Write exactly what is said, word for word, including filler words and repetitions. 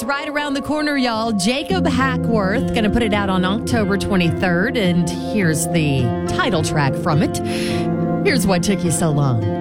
right around the corner, y'all. Jacob Hackworth going to put it out on October twenty-third, and here's the title track from it. Here's What Took You So Long.